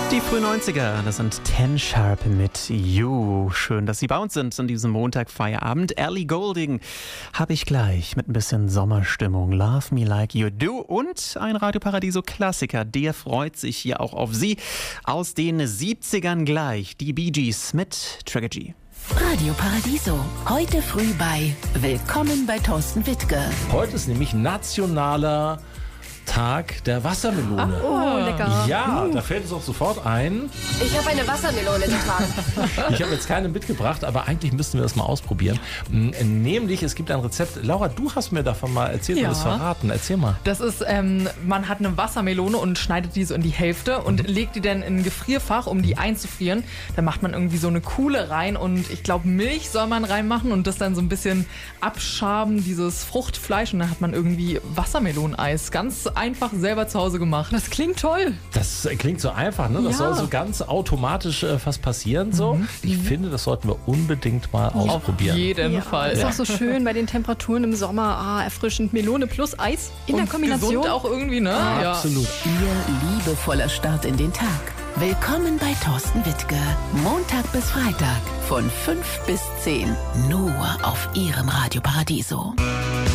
Die frühen 90er, das sind Ten Sharp mit You. Schön, dass Sie bei uns sind an diesem Montagfeierabend. Ellie Goulding habe ich gleich mit ein bisschen Sommerstimmung. Love Me Like You Do und ein Radio Paradiso-Klassiker, der freut sich hier auch auf Sie. Aus den 70ern gleich, die Bee Gees mit Trigger G. Radio Paradiso, heute früh bei Willkommen bei Thorsten Wittke. Heute ist nämlich nationaler Tag der Wassermelone. Oh, lecker. Ja, da fällt es auch sofort ein. Ich habe eine Wassermelone getragen. Ich habe jetzt keine mitgebracht, aber eigentlich müssten wir das mal ausprobieren. Nämlich, es gibt ein Rezept. Laura, du hast mir davon mal erzählt und es verraten. Erzähl mal. Das ist, man hat eine Wassermelone und schneidet die so in die Hälfte und legt die dann in ein Gefrierfach, um die einzufrieren. Dann macht man irgendwie so eine Kuhle rein und ich glaube Milch soll man reinmachen und das dann so ein bisschen abschaben, dieses Fruchtfleisch, und dann hat man irgendwie Wassermeloneneis. Ganz einfach selber zu Hause gemacht. Das klingt toll. Das klingt so einfach, ne? Das soll so ganz automatisch fast passieren. So. Ich finde, das sollten wir unbedingt mal ausprobieren. Auf jeden Fall. Ist auch so schön bei den Temperaturen im Sommer. Erfrischend. Melone plus Eis in der Kombination. Gesund auch irgendwie, ne? Ja. Absolut. Ihr liebevoller Start in den Tag. Willkommen bei Thorsten Wittke. Montag bis Freitag von 5 bis 10. Nur auf Ihrem Radio Paradiso.